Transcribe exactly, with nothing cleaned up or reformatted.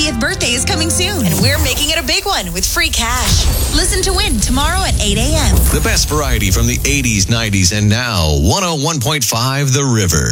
thirtieth birthday is coming soon, and we're making it a big one with free cash. Listen to win tomorrow at eight a.m. The best variety from the eighties, nineties, and now one oh one point five The River.